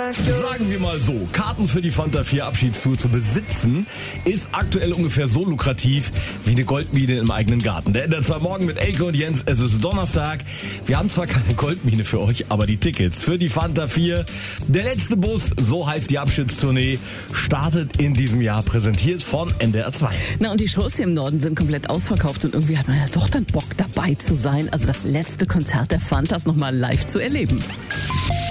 Sagen wir mal so, Karten für die Fanta 4 Abschiedstour zu besitzen, ist aktuell ungefähr so lukrativ wie eine Goldmine im eigenen Garten. Der ändert zwar morgen mit Elke und Jens, es ist Donnerstag. Wir haben zwar keine Goldmine für euch, aber die Tickets für die Fanta 4. Der letzte Bus, so heißt die Abschiedstournee, startet in diesem Jahr, präsentiert von NDR 2. Na, und die Shows hier im Norden sind komplett ausverkauft und irgendwie hat man ja doch dann Bock dabei zu sein, also das letzte Konzert der Fantas nochmal live zu erleben.